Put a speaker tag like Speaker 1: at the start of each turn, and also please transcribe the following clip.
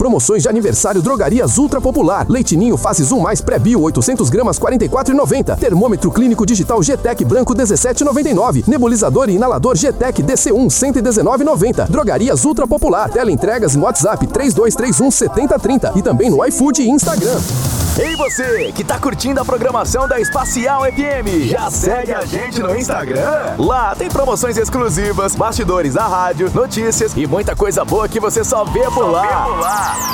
Speaker 1: promoções de aniversário Drogarias Ultra Popular. Leite Ninho Fases 1 mais pré-bio 800 gramas 44,90. Termômetro clínico digital GTEC branco 17,99. Nebulizador e inalador GTEC DC1 119,90. Drogarias Ultra Popular. Teleentregas no WhatsApp 3231 7030 e também no iFood e Instagram.
Speaker 2: Ei você, que tá curtindo a programação da Espacial FM, já segue a gente no Instagram? Lá tem promoções exclusivas, bastidores da rádio, notícias e muita coisa boa que você só vê por lá.